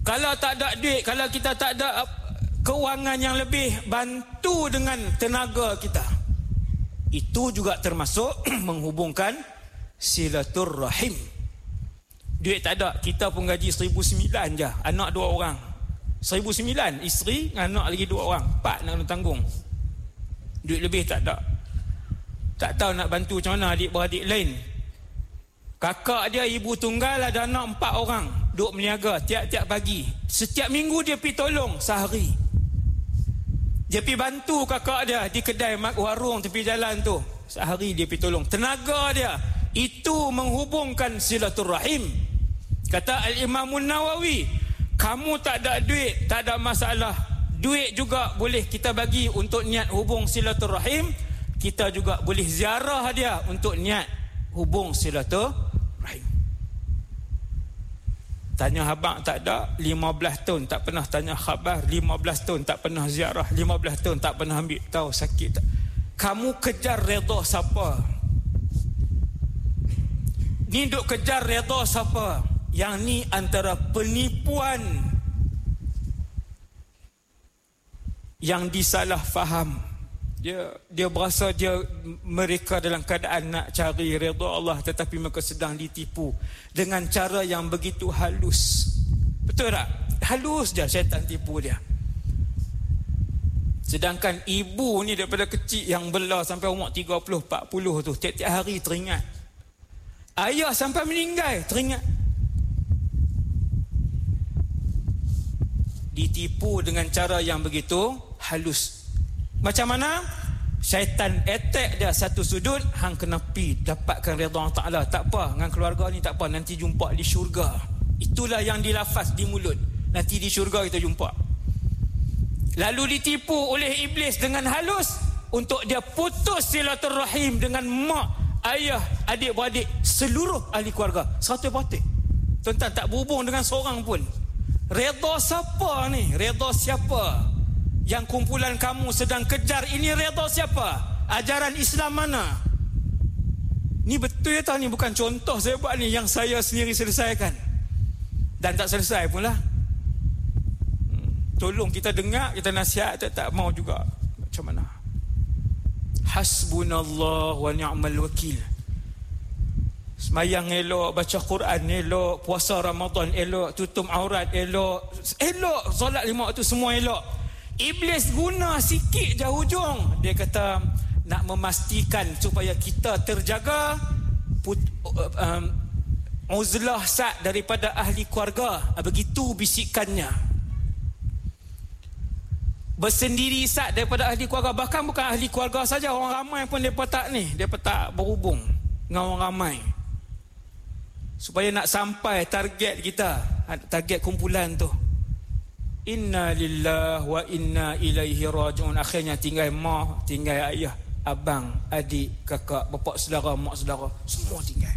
Kalau tak ada duit, kalau kita tak ada kewangan yang lebih, bantu dengan tenaga kita. Itu juga termasuk menghubungkan silaturrahim. Duit tak ada, kita pun gaji 1,900 je, anak 2 orang. 1,900, isteri dengan anak lagi 2 orang, 4 nak kena tanggung. Duit lebih tak ada. Tak tahu nak bantu macam mana adik-beradik lain. Kakak dia ibu tunggal, ada anak 4 orang, duk meniaga tiap-tiap pagi. Setiap minggu dia pergi tolong sehari. Dia pergi bantu kakak dia di kedai warung tepi jalan tu. Sehari dia pergi tolong. Tenaga dia itu menghubungkan silaturrahim. Kata Al-Imam Nawawi, kamu tak ada duit, tak ada masalah. Duit juga boleh kita bagi untuk niat hubung silaturrahim. Kita juga boleh ziarah dia untuk niat hubung silaturrahim. Tanya abang tak ada, 15 tahun tak pernah tanya khabar, 15 tahun tak pernah ziarah, 15 tahun tak pernah ambil tahu sakit tak. Kamu kejar redha siapa? Ni duk kejar redha siapa? Yang ni antara penipuan yang disalah faham. Dia berasa mereka dalam keadaan nak cari redha Allah, tetapi mereka sedang ditipu dengan cara yang begitu halus. Betul tak? Halus je syaitan tipu dia. Sedangkan ibu ni daripada kecil yang bela sampai umur 30-40 tu, tiap-tiap hari teringat. Ayah sampai meninggal teringat. Ditipu dengan cara yang begitu halus. Macam mana? Syaitan attack dia satu sudut, hang kena pi dapatkan redha Allah Ta'ala. Tak apa, dengan keluarga ni tak apa, nanti jumpa di syurga. Itulah yang dilafaz di mulut, nanti di syurga kita jumpa. Lalu ditipu oleh iblis dengan halus untuk dia putus silaturrahim dengan mak, ayah, adik-beradik, seluruh ahli keluarga 100%. Tuan-tuan tak berhubung dengan seorang pun. Redha siapa ni? Redha siapa? Yang kumpulan kamu sedang kejar ini redha siapa? Ajaran Islam mana? Ni betul ya tak? Ni bukan contoh saya buat ni, yang saya sendiri selesaikan. Dan tak selesai pun lah. Tolong kita dengar, kita nasihat, tak mau juga. Macam mana? Hasbunallah wa ni'mal wakil. Semayang elok, baca Quran elok, puasa Ramadan elok, tutup aurat elok, solat 5 waktu semua elok. Iblis guna sikit je hujung. Dia kata nak memastikan supaya kita terjaga uzlah sat daripada ahli keluarga. Begitu bisikannya. Bersendiri sat daripada ahli keluarga. Bahkan bukan ahli keluarga saja, orang ramai pun mereka tak ni, mereka tak berhubung dengan orang ramai. Supaya nak sampai target kita, target kumpulan tu. Inna lillahi wa inna ilaihi raji'un. Akhirnya tinggal mak, tinggal ayah, abang, adik, kakak, bapa saudara, mak saudara, semua tinggal.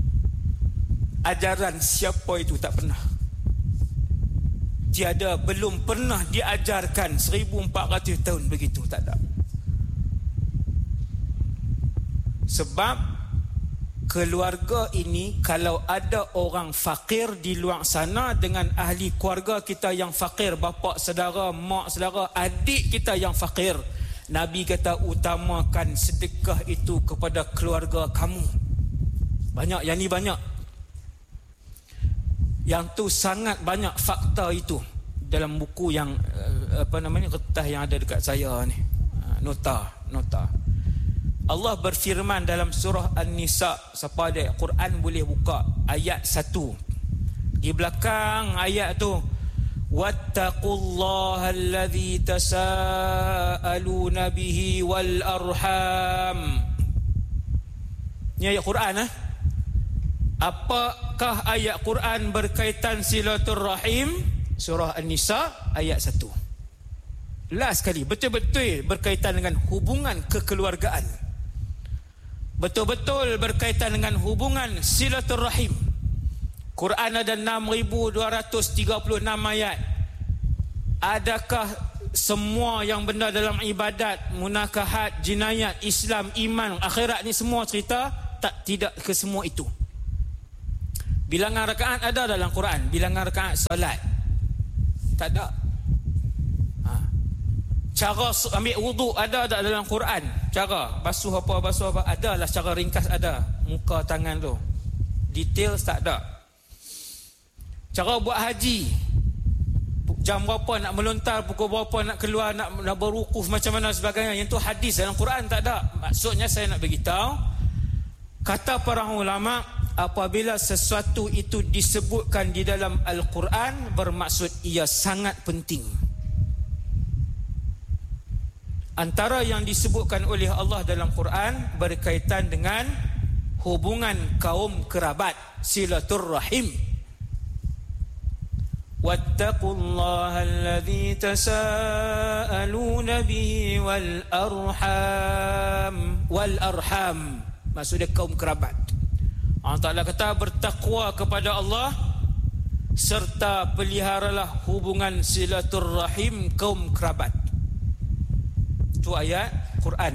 Ajaran siapa itu tak pernah. Tiada, belum pernah diajarkan 1400 tahun begitu, tak ada. Sebab keluarga ini, kalau ada orang fakir di luar sana dengan ahli keluarga kita yang fakir, bapa saudara, mak saudara, adik kita yang fakir, Nabi kata utamakan sedekah itu kepada keluarga kamu. Banyak, yang ni banyak. Yang tu sangat banyak fakta itu dalam buku yang kertas yang ada dekat saya ni, nota. Allah berfirman dalam surah An-Nisa. Siapa ada Quran boleh buka ayat 1. Di belakang ayat tu, wattaqullaha alladzi tasaaluna bihi wal arham. Ni ayat Quran. Apakah ayat Quran berkaitan silaturrahim? Surah An-Nisa ayat 1. Last sekali, betul-betul berkaitan dengan hubungan kekeluargaan. Betul-betul berkaitan dengan hubungan silaturrahim. Quran ada 6,236 ayat. Adakah semua yang benda dalam ibadat, munakahat, jinayat, Islam, iman, akhirat ni semua cerita? Tidak ke semua itu. Bilangan rakaat ada dalam Quran, bilangan rakaat solat. Tak ada. Cara ambil wuduk ada tak dalam Quran? Cara basuh apa adalah cara ringkas ada. Muka tangan tu. Details tak ada. Cara buat haji, jam berapa nak melontar, pukul berapa nak keluar, nak berwukuf macam mana sebagainya, yang tu hadis dalam Quran tak ada. Maksudnya saya nak beritahu, kata para ulama, apabila sesuatu itu disebutkan di dalam Al-Quran, bermaksud ia sangat penting. Antara yang disebutkan oleh Allah dalam Quran berkaitan dengan hubungan kaum kerabat, silaturrahim. Wattaqullaha alladzi tasaaluna bihi wal arham. Maksudnya kaum kerabat. Allah Ta'ala kata bertakwa kepada Allah serta peliharalah hubungan silaturrahim kaum kerabat. Itu ayat Quran.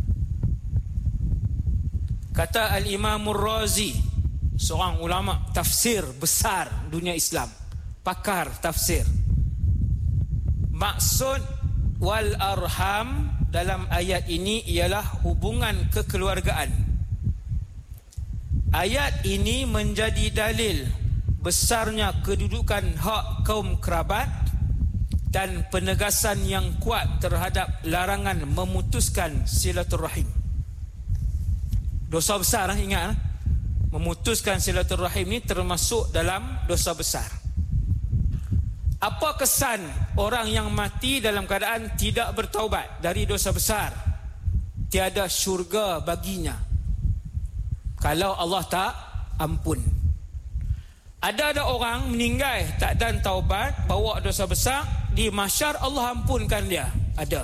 Kata Al-Imam Ar-Razi, seorang ulama tafsir besar dunia Islam, pakar tafsir, maksud wal arham dalam ayat ini ialah hubungan kekeluargaan. Ayat ini menjadi dalil besarnya kedudukan hak kaum kerabat dan penegasan yang kuat terhadap larangan memutuskan silaturrahim. Dosa besar, ingat, memutuskan silaturrahim ini termasuk dalam dosa besar. Apa kesan orang yang mati dalam keadaan tidak bertaubat dari dosa besar? Tiada syurga baginya kalau Allah tak ampun. Ada orang meninggal tak dan taubat, bawa dosa besar, di mahsyar Allah ampunkan dia. Ada.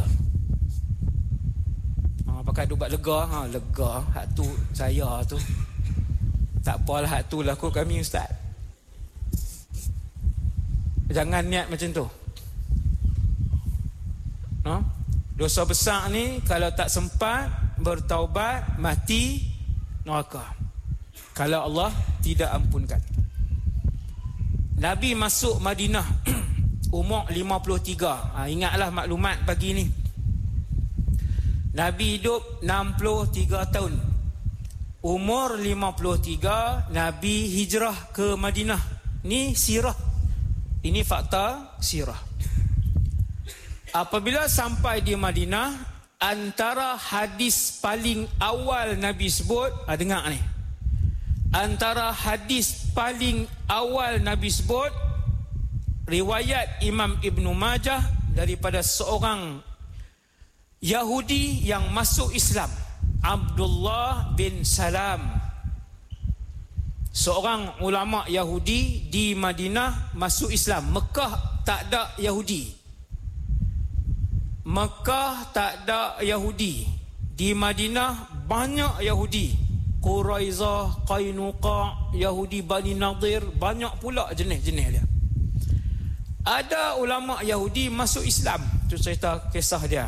Pakai ubat lega, lega, hak tu saya tu. Tak apalah, hak tu laku kami ustaz. Jangan niat macam tu. Dosa besar ni kalau tak sempat bertaubat, mati neraka kalau Allah tidak ampunkan. Nabi masuk Madinah umur 53. Ingatlah maklumat pagi ni. Nabi hidup 63 tahun. Umur 53 Nabi hijrah ke Madinah. Ni sirah. Ini fakta sirah. Apabila sampai di Madinah, antara hadis paling awal Nabi sebut, dengar ni. Antara hadis paling awal Nabi sebut, riwayat Imam Ibn Majah daripada seorang Yahudi yang masuk Islam, Abdullah bin Salam, seorang ulama Yahudi di Madinah masuk Islam. Mekah tak ada Yahudi. Mekah tak ada Yahudi. Di Madinah banyak Yahudi. Quraizah, Qainuqa, Yahudi Bani Nadir, banyak pula jenis-jenis dia. Ada ulama Yahudi masuk Islam. Itu cerita kisah dia.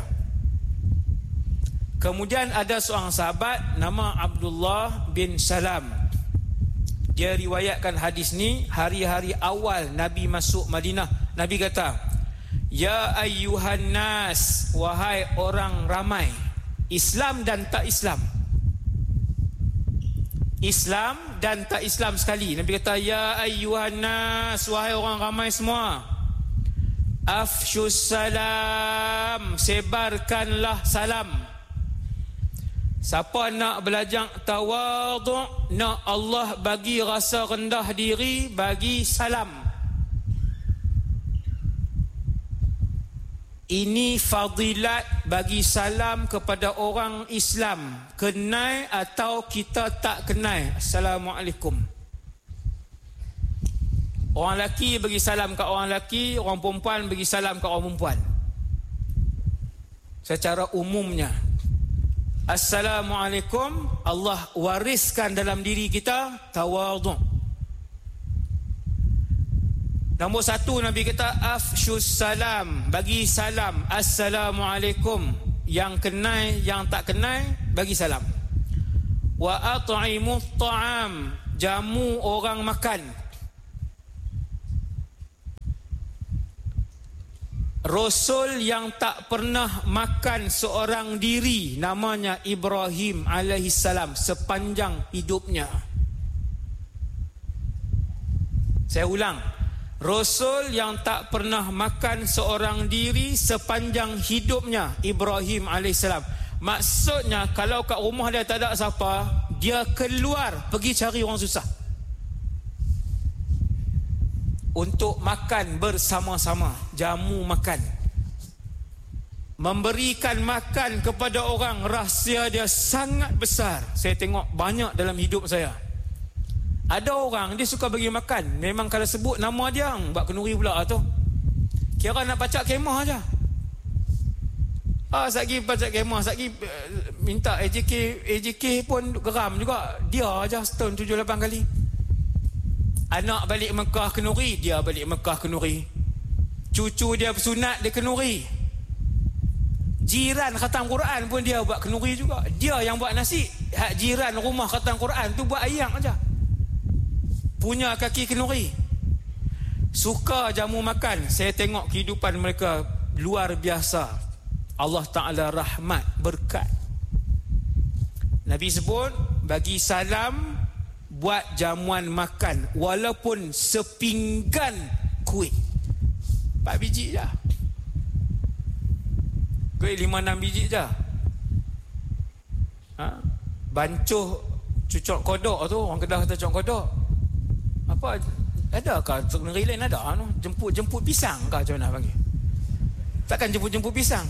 Kemudian ada seorang sahabat nama Abdullah bin Salam. Dia riwayatkan hadis ni hari-hari awal Nabi masuk Madinah. Nabi kata, "Ya ayyuhan nas, wahai orang ramai, Islam dan tak Islam." Islam dan tak Islam sekali. Nabi kata, "Ya ayyuhan nas, wahai orang ramai semua, afshus salam, sebarkanlah salam." Siapa nak belajar tawaduk, nak Allah bagi rasa rendah diri, bagi salam. Ini fadilat bagi salam kepada orang Islam, kenal atau kita tak kenal. Assalamualaikum. Orang lelaki bagi salam ke orang lelaki, orang perempuan bagi salam ke orang perempuan. Secara umumnya, Assalamualaikum, Allah wariskan dalam diri kita tawaduk. Nombor satu, Nabi kata afshus salam, bagi salam. Assalamualaikum. Yang kenal, yang tak kenal, bagi salam. Wa at'imut ta'am, jamu orang makan. Rasul yang tak pernah makan seorang diri namanya Ibrahim alaihissalam sepanjang hidupnya. Saya ulang, Rasul yang tak pernah makan seorang diri sepanjang hidupnya Ibrahim alaihissalam. Maksudnya kalau kat rumah dia tak ada siapa, dia keluar pergi cari orang susah untuk makan bersama-sama, jamu makan. Memberikan makan kepada orang, rahsia dia sangat besar. Saya tengok banyak dalam hidup saya. Ada orang dia suka bagi makan, memang kalau sebut nama dia buat kenduri pula tu. Kira nak pacak kemah aja. Satgi pacak kemah, satgi minta AJK pun geram juga. Dia aja setahun 7-8 kali. Anak balik Mekah kenduri, dia balik Mekah kenduri. Cucu dia bersunat, dia kenduri. Jiran khatam Quran pun dia buat kenduri juga. Dia yang buat nasi. Hak jiran rumah khatam Quran tu buat ayam aja. Punya kaki kenduri. Suka jamu makan. Saya tengok kehidupan mereka luar biasa. Allah Ta'ala rahmat, berkat. Nabi sebut, bagi salam, buat jamuan makan walaupun sepinggan kuih. 4 biji je. Kuih 5-6 biji je. Bancuh cucuk kodok tu, orang Kedah kata cucuk kodok. Apa adakah negeri lain ada jemput pisang ke macam mana panggil? Takkan jemput pisang.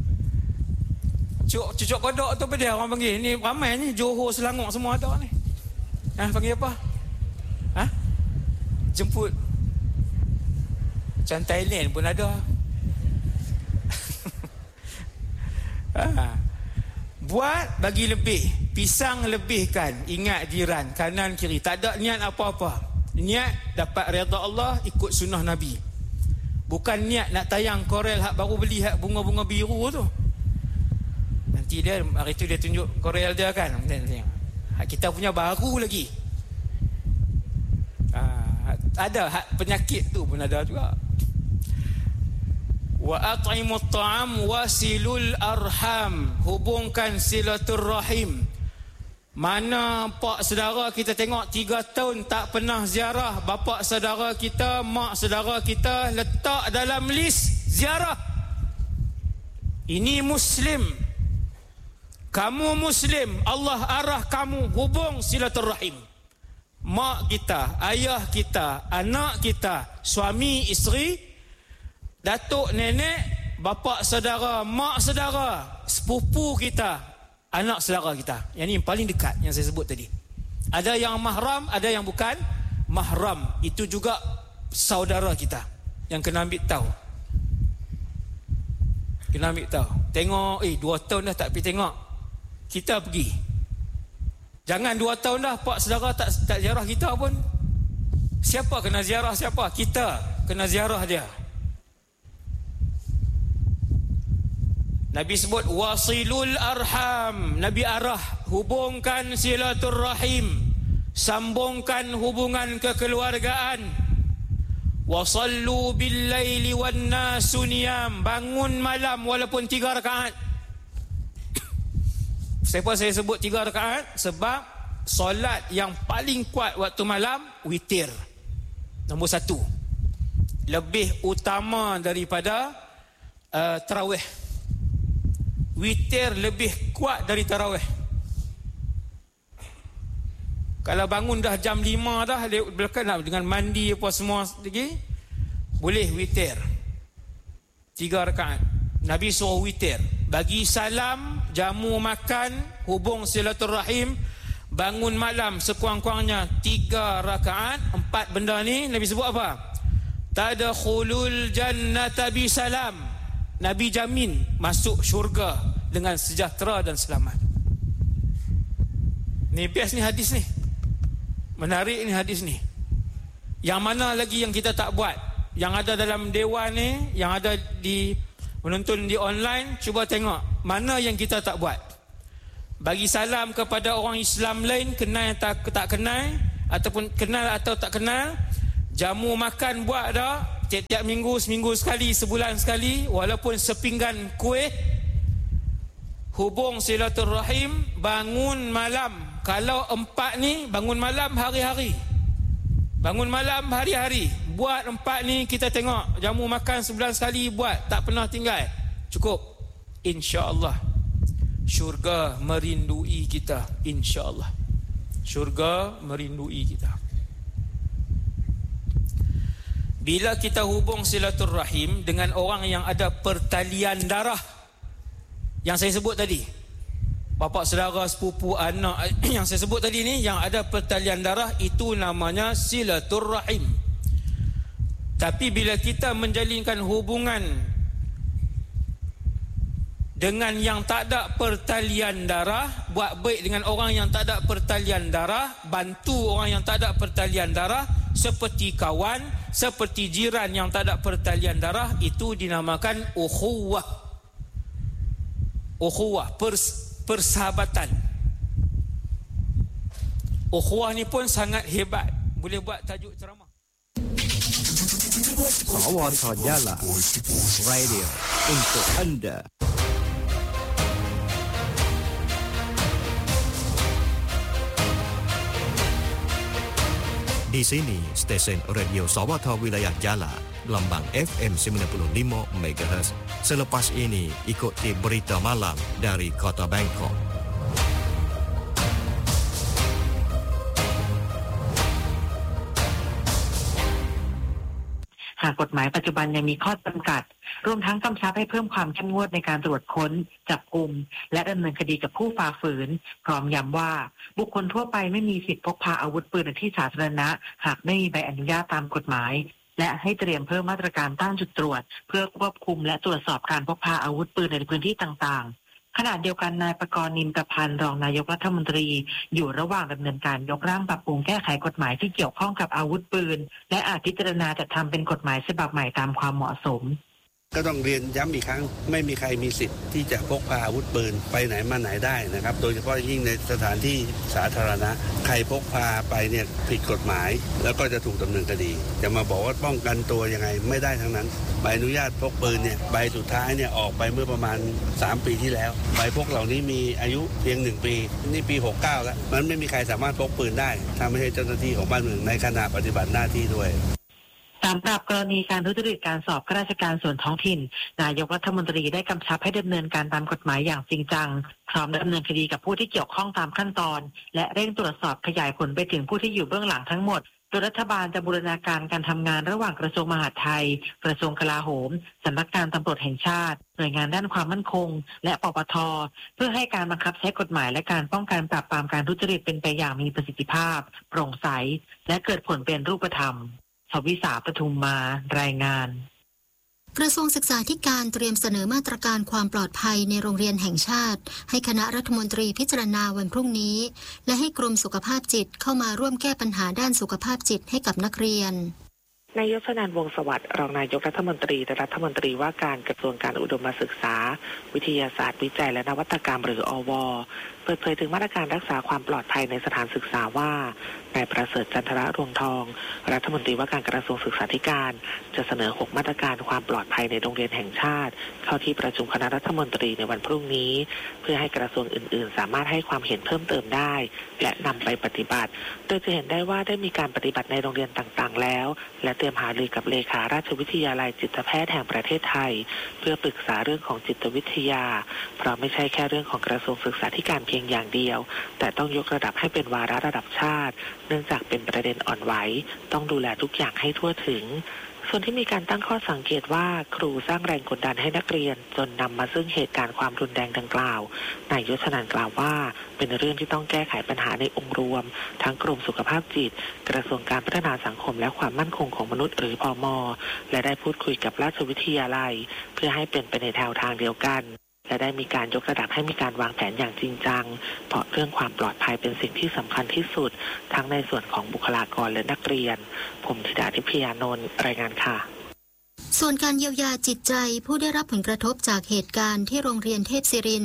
Cucuk kodok tu apa dia orang panggil? Ni ramai ni Johor, Selangor semua ada ni. Panggil apa? Jemput. Macam Thailand pun ada. Buat bagi lebih. Pisang lebihkan. Ingat jiran, kanan kiri. Tak ada niat apa-apa. Niat dapat redha Allah, ikut sunnah Nabi. Bukan niat nak tayang korel hak baru beli, hak bunga-bunga biru tu. Nanti dia, hari tu dia tunjuk korel dia kan. Kita punya baru lagi. Ada hak penyakit tu pun ada juga. Wa at'imut ta'am wasilul arham. Hubungkan silaturrahim. Mana pak saudara kita tengok 3 tahun tak pernah ziarah, bapa saudara kita, mak saudara kita letak dalam list ziarah. Ini Muslim. Kamu Muslim, Allah arah kamu hubung silaturrahim. Mak kita, ayah kita, anak kita, suami, isteri, datuk, nenek, bapa saudara, mak saudara, sepupu kita, anak saudara kita. Yang ini yang paling dekat yang saya sebut tadi. Ada yang mahram, ada yang bukan mahram. Itu juga saudara kita yang kena ambil tahu. Kena ambil tahu. Tengok, 2 tahun dah tak pergi tengok. Kita pergi. Jangan 2 tahun dah pak saudara tak ziarah kita pun. Siapa kena ziarah siapa? Kita kena ziarah dia. Nabi sebut wasilul arham. Nabi arah, hubungkan silaturrahim, sambungkan hubungan kekeluargaan. Wasallu bil laili wan nasu niyam. Bangun malam walaupun 3 rakaat. Siapa saya sebut 3 rakaat? Sebab solat yang paling kuat waktu malam, witir. Nombor 1. Lebih utama daripada tarawih. Witir lebih kuat dari tarawih. Kalau bangun dah jam 5 dah, belakang dengan mandi apa semua lagi, boleh witir 3 rakaat. Nabi suruh witir. Bagi salam, jamu makan, hubung silaturrahim, bangun malam sekurang-kurangnya 3 rakaat. 4 benda ni Nabi sebut apa? Tadkhulul jannata bi salam. Nabi jamin masuk syurga dengan sejahtera dan selamat. Ni best ni hadis ni. Menarik ni hadis ni. Yang mana lagi yang kita tak buat? Yang ada dalam dewan ni, yang ada di menonton di online, cuba tengok mana yang kita tak buat. Bagi salam kepada orang Islam lain, kenal tak kenal, ataupun kenal atau tak kenal, jamu makan buat dah, Tiap-tiap minggu, seminggu sekali, sebulan sekali, walaupun sepinggan kuih, hubung silaturrahim, bangun malam. Kalau 4 ni, bangun malam hari-hari. Bangun malam hari-hari. Buat 4 ni, kita tengok. Jamu makan sebulan sekali buat. Tak pernah tinggal. Cukup. InsyaAllah. Syurga merindui kita. InsyaAllah. Syurga merindui kita. Bila kita hubung silaturrahim dengan orang yang ada pertalian darah, yang saya sebut tadi, bapa, saudara, sepupu, anak, yang saya sebut tadi ni, yang ada pertalian darah, itu namanya silaturrahim. Tapi bila kita menjalinkan hubungan dengan yang tak ada pertalian darah, buat baik dengan orang yang tak ada pertalian darah, bantu orang yang tak ada pertalian darah, seperti kawan, seperti jiran yang tak ada pertalian darah, itu dinamakan ukhuwah. Ukhuwah, persahabatan. Ukhuwah ni pun sangat hebat. Boleh buat tajuk ceramah. Sawadah Jala Radio untuk anda. Di sini stesen radio Sawadah Wilayah Jala, lambang FM 95 MHz. Selepas ini ikuti berita malam dari Kota Bangkok. หากกฎหมายปัจจุบันยังมีข้อจำกัดรวมทั้งกำชับให้เพิ่มความเข้มงวดในการตรวจค้นจับกุมและดำเนินคดีกับผู้ฝ่าฝืนพร้อมย้ำว่าบุคคลทั่วไปไม่มีสิทธิพกพาอาวุธปืนในที่สาธารณะหากไม่มีใบอนุญาตตามกฎหมายและให้เตรียมเพิ่มมาตรการตั้งจุดตรวจเพื่อควบคุมและตรวจสอบการพกพาอาวุธปืนในพื้นที่ต่างๆขณะเดียวกันนายประกรณ์ นินตพันธ์รองนายกรัฐมนตรีอยู่ระหว่างดำเนินการยกร่างปรับปรุงแก้ไขกฎหมายที่เกี่ยวข้องกับอาวุธปืนและอาจพิจารณาจัดทำเป็นกฎหมายฉบับใหม่ตามความเหมาะสมก็ต้องเรียนย้ำอีกครั้งไม่มีใครมีสิทธิ์ที่จะพกพาอาวุธปืนไปไหนมาไหนได้นะครับโดยเฉพาะยิ่งในสถานที่สาธารณะใครพกพาไปเนี่ยผิดกฎหมายแล้วก็จะถูกดำเนินคดีจะมาบอกว่าป้องกันตัวยังไงไม่ได้ทั้งนั้นใบอนุญาตพกปืนเนี่ยใบสุดท้ายเนี่ยออกไปเมื่อประมาณ3ปีที่แล้วใบพกเหล่านี้มีอายุเพียง1ปีนี่ปี69แล้วมันไม่มีใครสามารถพกปืนได้ถ้าไม่ใช่เจ้าหน้าที่ของบ้านเมืองในขณะปฏิบัติหน้าที่ด้วยสำหรับกรณีการทุจริตการสอบข้าราชการส่วนท้องถิ่นนายกรัฐมนตรีได้กำชับให้ดำเนินการตามกฎหมายอย่างจริงจังพร้อมดำเนินคดีกับผู้ที่เกี่ยวข้องตามขั้นตอนและเร่งตรวจสอบขยายผลไปถึงผู้ที่อยู่เบื้องหลังทั้งหมดโดยรัฐบาลจะบูรณาการการทำงานระหว่างกระทรวงมหาดไทยกระทรวงกลาโหมสำนักงานตำรวจแห่งชาติหน่วยงานด้านความมั่นคงและปปท.เพื่อให้การบังคับใช้กฎหมายและการป้องกันปราบปรามการทุจริตเป็นไปอย่างมีประสิทธิภาพโปร่งใสและเกิดผลเป็นรูปธรรมสวิสาปทุมมารายงานกระทรวงศึกษาธิการเตรียมเสนอมาตรการความปลอดภัยในโรงเรียนแห่งชาติให้คณะรัฐมนตรีพิจารณาวันพรุ่งนี้และให้กรมสุขภาพจิตเข้ามาร่วมแก้ปัญหาด้านสุขภาพจิตให้กับนักเรียนนายกชนันท์ วงศ์สวัสดิ์รองนายกรัฐมนตรีและรัฐมนตรีว่าการกระทรวงการอุดมศึกษาวิทยาศาสตร์วิจัยและนวัตกรรมหรืออว.เปิดเผยถึงมาตรการรักษาความปลอดภัยในสถานศึกษาว่านายประเสริฐจันทรรวงทองรัฐมนตรีว่าการกระทรวงศึกษาธิการจะเสนอ6มาตรการความปลอดภัยในโรงเรียนแห่งชาติเข้าที่ประชุมคณะรัฐมนตรีในวันพรุ่งนี้เพื่อให้กระทรวงอื่นๆสามารถให้ความเห็นเพิ่มเติมได้และนำไปปฏิบัติโดยจะเห็นได้ว่าได้มีการปฏิบัติในโรงเรียนต่างๆแล้วและเตรียมหารือกับเลขาราชวิทยาลัยจิตแพทย์แห่งประเทศไทยเพื่อปรึกษาเรื่องของจิตวิทยาเพราะไม่ใช่แค่เรื่องของกระทรวงศึกษาธิการเพียงอย่างเดียวแต่ต้องยกระดับให้เป็นวาระระดับชาติเนื่องจากเป็นประเด็นอ่อนไหวต้องดูแลทุกอย่างให้ทั่วถึงส่วนที่มีการตั้งข้อสังเกตว่าครูสร้างแรงกดดันให้นักเรียนจนนำมาซึ่งเหตุการณ์ความรุนแรงดังกล่าวนายกชนันท์กล่าวว่าเป็นเรื่องที่ต้องแก้ไขปัญหาในองค์รวมทั้งกรมสุขภาพจิตกระทรวงการพัฒนาสังคมและความมั่นคงของมนุษย์หรือพม.และได้พูดคุยกับราชวิทยาลัยเพื่อให้เป็นไปในแนวทางเดียวกันและได้มีการยกระดับให้มีการวางแผนอย่างจริงจังเพราะเรื่องความปลอดภัยเป็นสิ่งที่สำคัญที่สุดทั้งในส่วนของบุคลากรและนักเรียนผมธิดาทิพยานนท์รายงานค่ะส่วนการเยียวยาจิตใจผู้ได้รับผลกระทบจากเหตุการณ์ที่โรงเรียนเทพศิรินทร์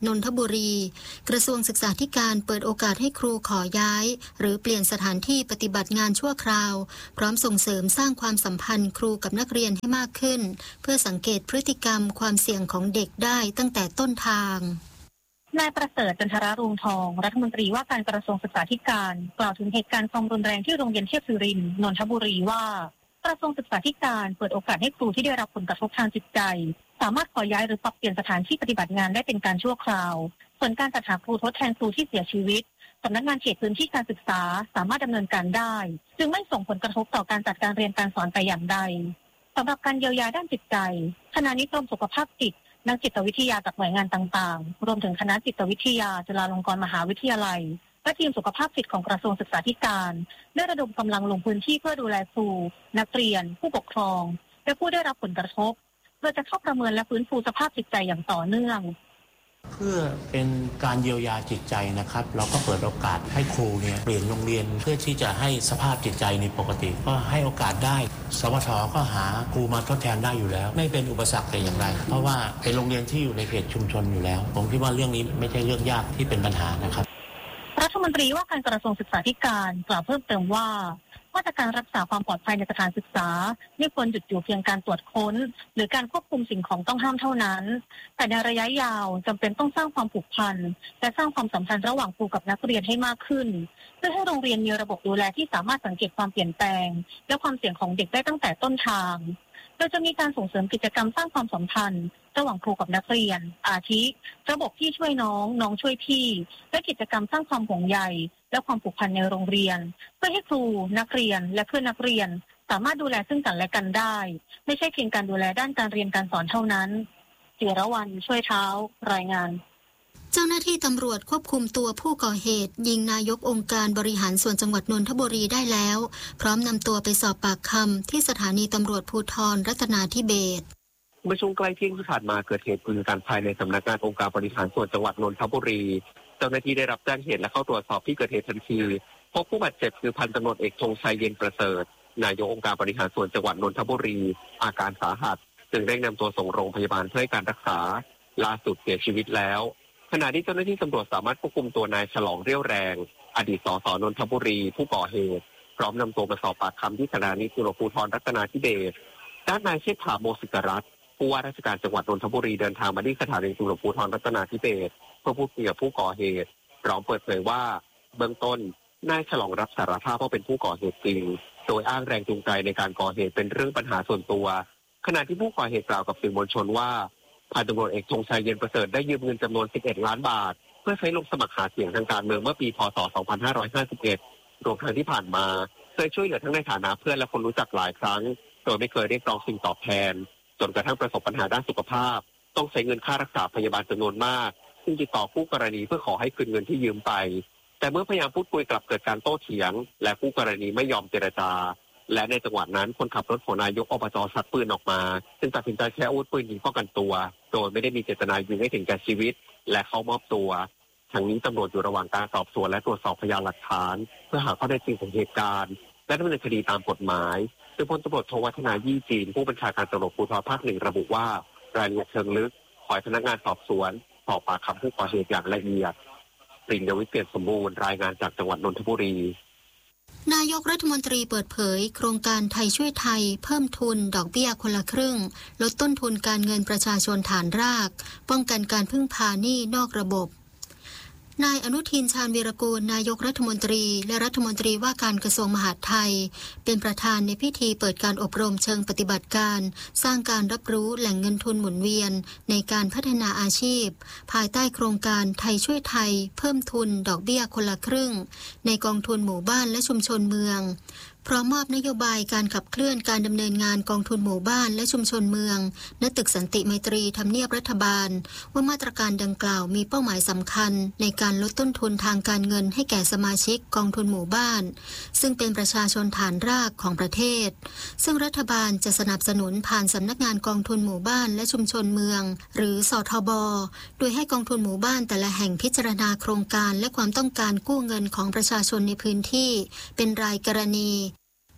นนทบุรีกระทรวงศึกษาธิการเปิดโอกาสให้ครูขอย้ายหรือเปลี่ยนสถานที่ปฏิบัติงานชั่วคราวพร้อมส่งเสริมสร้างความสัมพันธ์ครูกับนักเรียนให้มากขึ้นเพื่อสังเกตพฤติกรรมความเสี่ยงของเด็กได้ตั้งแต่ต้นทางนายประเสริฐจันทรารุงทองรัฐมนตรีว่าการกระทรวงศึกษาธิการกล่าวถึงเหตุการณ์ความรุนแรงที่โรงเรียนเทพศิรินทร์นนทบุรีว่ากระทรวงศึกษาธิการเปิดโอกาสให้ครูที่ได้รับผลกระทบทางจิตใจสามารถขอย้ายหรือปรับเปลี่ยนสถานที่ปฏิบัติงานได้เป็นการชั่วคราวส่วนการจัดหาครูทดแทนครูที่เสียชีวิตสำนักงานเขตพื้นที่การศึกษาสามารถดำเนินการได้จึงไม่ส่งผลกระทบต่อการจัดการเรียนการสอนแต่อย่างใดสำหรับการเยียวยาด้านจิตใจขณะนี้กรมสุขภาพจิตนักจิตวิทยาจากหน่วยงานต่างๆรวมถึงคณะจิตวิทยาจุฬาลงกรณ์มหาวิทยาลัยและทีมสุขภาพจิตของกระทรวงศึกษาธิการได้ระดมกำลังลงพื้นที่เพื่อดูแลครูนักเรียนผู้ปกครองและผู้ได้รับผลกระทบเพื่อจะเข้าประเมินและฟื้นฟูสภาพจิตใจอย่างต่อเนื่องเพื่อเป็นการเยียวยาจิตใจนะครับเราก็เปิดโอกาสให้ครูเนี่ยเปลี่ยนโรงเรียนเพื่อที่จะให้สภาพจิตใจในปกติก็ให้โอกาสได้สวท.ก็หาครูมาทดแทนได้อยู่แล้วไม่เป็นอุปสรรคแต่อย่างไรเพราะว่าเป็นโรงเรียนที่อยู่ในเขตชุมชนอยู่แล้วผมคิดว่าเรื่องนี้ไม่ใช่เรื่องยากที่เป็นปัญหานะครับรัฐมนตรีว่าการกระทรวงศึกษาธิการกล่าวเพิ่มเติมว่ามาตรการรักษาความปลอดภัยในสถานศึกษาไม่ควรหยุดอยู่เพียงการตรวจค้นหรือการควบคุมสิ่งของต้องห้ามเท่านั้นแต่ในระยะยาวจำเป็นต้องสร้างความผูกพันและสร้างความสัมพันธ์ระหว่างครูกับนักเรียนให้มากขึ้นเพื่อให้โรงเรียนมีระบบดูแลที่สามารถสังเกตความเปลี่ยนแปลงและความเสี่ยงของเด็กได้ตั้งแต่ต้นทางโดยจะมีการส่งเสริมกิจกรรมสร้างความสัมพันธ์ระหว่างครูกับนักเรียนอาทิระบบพี่ช่วยน้องน้องช่วยพี่และกิจกรรมสร้างความห่วงใยและความผูกพันในโรงเรียนเพื่อให้ครูนักเรียนและเพื่อนนักเรียนสามารถดูแลซึ่งกันและกันได้ไม่ใช่เพียงการดูแลด้านการเรียนการสอนเท่านั้นจิรวรรณช่วยเท้ารายงานเจ้าหน้าที่ตำรวจควบคุมตัวผู้ก่อเหตุยิงนายกองค์การบริหารส่วนจังหวัดนนทบุรีได้แล้วพร้อมนำตัวไปสอบปากคำที่สถานีตำรวจภูธรรัตนาธิเบศรเมื่อช่วงใกล้เที่ยงที่ผ่านมาเกิดเหตุปืนกันภายในสำนักงานองค์การบริหารส่วนจังหวัดนนทบุรีเจ้าหน้าที่ได้รับแจ้งเหตุและเข้าตรวจสอบที่เกิดเหตุทันทีพบผู้บาดเจ็บคือพันตำรวจเอกธงชัยเย็นประเสริฐนายกองค์การบริหารส่วนจังหวัดนนทบุรีอาการสาหัสจึงเร่งนำตัวส่งโรงพยาบาลเพื่อให้การรักษาล่าสุดเสียชีวิตแล้วขณะที่เจ้าหน้าที่ตำรวจสามารถควบคุมตัวนายฉลองเรี่ยวแรงอดีตสสนนทบุรีผู้ก่อเหตุพร้อมนำตัวมาสอบปากคำที่สถานีตำรวจภูธรรัตนาธิเบศรด้านนายเชษฐาโมสิกรัตน์ผู้ว่าราชการจังหวัดนนทบุรีเดินทางมาที่สถานีตำรวจภูธรรัตนาธิเบศรเพื่อพูดคุยกับผู้ก่อเหตุพร้อมเปิดเผยว่าเบื้องต้นนายฉลองรับสารภาพว่าเป็นผู้ก่อเหตุจริงโดยอ้างแรงจูงใจในการก่อเหตุเป็นเรื่องปัญหาส่วนตัวขณะที่ผู้ก่อเหตุกล่าวกับสื่อมวลชนว่าพันตำรวจเอกธงชัยเย็นประเสริฐได้ยืมเงินจำนวน11 ล้านบาทเพื่อใช้ลงสมัครหาเสียงทางการเมืองเมื่อปีพ.ศ. 2551รวมทั้งที่ผ่านมาเคยช่วยเหลือทั้งในฐานะเพื่อนและคนรู้จักหลายครั้งโดยไม่เคยเรียกร้องสิ่งตอบแทนจนกระทั่งประสบปัญหาด้านสุขภาพต้องใช้เงินค่ารักษาพยาบาลจำนวนมากซึ่งติดต่อคู่กรณีเพื่อขอให้คืนเงินที่ยืมไปแต่เมื่อพยายามพูดคุยกลับเกิดการโต้เถียงและคู่กรณีไม่ยอมเจรจาและในจังหวะนั้นคนขับรถของนายกอบจ.ชักปืนออกมาจึงตัดสินใจใช้อาวุธปืนยิงป้องกันตัวโดยไม่ได้มีเจตนายิงให้ถึงแก่ชีวิตและเข้ามอบตัวทั้งนี้ตำรวจอยู่ระหว่างการสอบสวนและตรวจสอบพยานหลักฐานเพื่อหาข้อเท็จจริงของเหตุการณ์และดำเนินคดีตามกฎหมายโดยพลตำรวจโทวัฒนายี่จีนผู้บัญชาการตำรวจภูธรภาค 1ระบุว่ารายละเอียดเชิงลึกขอให้พนักงานสอบสวนสอบปากคำผู้ก่อเหตุอย่างละเอียดปริญญาวิทย์เปลี่ยนสมบูรณ์รายงานจากจังหวัดนนทบุรีนายกรัฐมนตรีเปิดเผยโครงการไทยช่วยไทยเพิ่มทุนดอกเบี้ยคนละครึ่งลดต้นทุนการเงินประชาชนฐานรากป้องกันการพึ่งพาหนี้นอกระบบนายอนุทินชาญวีรกูลนายกรัฐมนตรีและรัฐมนตรีว่าการกระทรวงมหาดไทยเป็นประธานในพิธีเปิดการอบรมเชิงปฏิบัติการสร้างการรับรู้แหล่งเงินทุนหมุนเวียนในการพัฒนาอาชีพภายใต้โครงการไทยช่วยไทยเพิ่มทุนดอกเบี้ยคนละครึ่งในกองทุนหมู่บ้านและชุมชนเมืองพร้อมมอบนโยบายการขับเคลื่อนการดำเนินงานกองทุนหมู่บ้านและชุมชนเมืองณตึกสันติไมตรีทำเนียบรัฐบาลว่ามาตรการดังกล่าวมีเป้าหมายสำคัญในการลดต้นทุนทางการเงินให้แก่สมาชิกกองทุนหมู่บ้านซึ่งเป็นประชาชนฐานรากของประเทศซึ่งรัฐบาลจะสนับสนุนผ่านสำนักงานกองทุนหมู่บ้านและชุมชนเมืองหรือสทบ.โดยให้กองทุนหมู่บ้านแต่ละแห่งพิจารณาโครงการและความต้องการกู้เงินของประชาชนในพื้นที่เป็นรายกรณี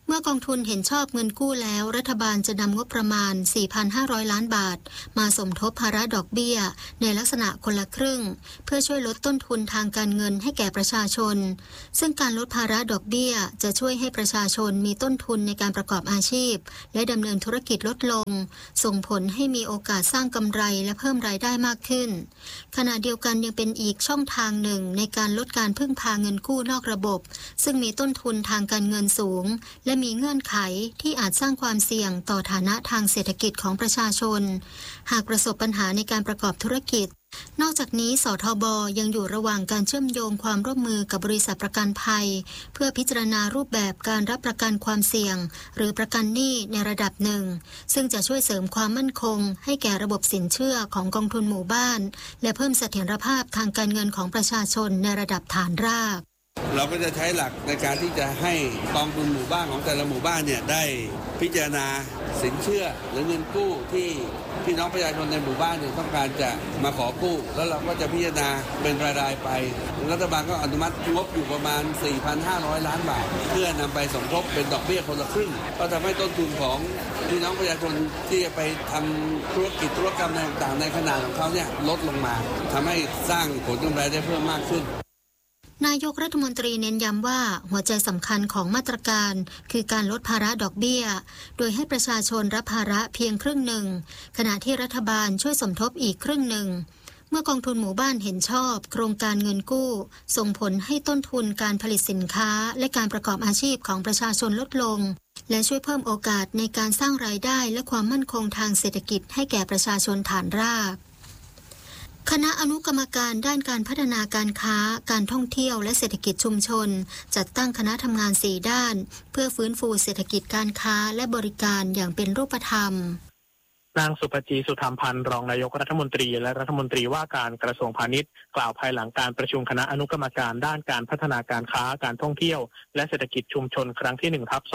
เมื่อกองทุนเห็นชอบเงินกู้แล้วรัฐบาลจะนำงบประมาณ 4,500 ล้านบาทมาสมทบภาระดอกเบี้ยในลักษณะคนละครึ่งเพื่อช่วยลดต้นทุนทางการเงินให้แก่ประชาชนซึ่งการลดภาระดอกเบี้ยจะช่วยให้ประชาชนมีต้นทุนในการประกอบอาชีพและดำเนินธุรกิจลดลงส่งผลให้มีโอกาสสร้างกำไรและเพิ่มรายได้มากขึ้นขณะเดียวกันยังเป็นอีกช่องทางหนึ่งในการลดการพึ่งพาเงินกู้นอกระบบซึ่งมีต้นทุนทางการเงินสูงและมีเงื่อนไขที่อาจสร้างความเสี่ยงต่อฐานะทางเศรษฐกิจของประชาชนหากประสบปัญหาในการประกอบธุรกิจนอกจากนี้สทบ.ยังอยู่ระหว่างการเชื่อมโยงความร่วมมือกับบริษัทประกันภัยเพื่อพิจารณารูปแบบการรับประกันความเสี่ยงหรือประกันหนี้ในระดับหนึ่งซึ่งจะช่วยเสริมความมั่นคงให้แก่ระบบสินเชื่อของกองทุนหมู่บ้านและเพิ่มเสถียรภาพทางการเงินของประชาชนในระดับฐานรากเราก็จะใช้หลักในการที่จะให้กองทุนหมู่บ้านของแต่ละหมู่บ้านเนี่ยได้พิจารณาสินเชื่อหรือเงินกู้ที่พี่น้องประชาชนในหมู่บ้านเนี่ยต้องการจะมาขอกู้แล้วเราก็จะพิจารณาเป็นรายๆไปรัฐบาลก็อนุมัติงบอยู่ประมาณ 4,500 ล้านบาทเพื่อนำไปสมทบเป็นดอกเบี้ยคนละครึ่งก็ทำให้ต้นทุนของพี่น้องประชาชนที่จะไปทำธุรกิจธุรกรรมต่างๆในขนาดของเขาเนี่ยลดลงมาทำให้สร้างผลกำไรได้เพิ่มมากขึ้นนายกรัฐมนตรีเน้นย้ำว่าหัวใจสำคัญของมาตรการคือการลดภาระดอกเบี้ยโดยให้ประชาชนรับภาระเพียงครึ่งหนึ่งขณะที่รัฐบาลช่วยสมทบอีกครึ่งหนึ่งเมื่อกองทุนหมู่บ้านเห็นชอบโครงการเงินกู้ส่งผลให้ต้นทุนการผลิตสินค้าและการประกอบอาชีพของประชาชนลดลงและช่วยเพิ่มโอกาสในการสร้างรายได้และความมั่นคงทางเศรษฐกิจให้แก่ประชาชนฐานรากคณะอนุกรรมการด้านการพัฒนาการค้าการท่องเที่ยวและเศรษฐกิจชุมชนจัดตั้งคณะทำงาน4ด้านเพื่อฟื้นฟูเศรษฐกิจการค้าและบริการอย่างเป็นรูปธรรมนางสุภจีสุธรรมพันธ์รองนายกรัฐมนตรีและรัฐมนตรีว่าการกระทรวงพาณิชย์กล่าวภายหลังการประชุมคณะอนุกรรมการด้านการพัฒนาการค้าการท่องเที่ยวและเศรษฐกิจชุมชนครั้งที่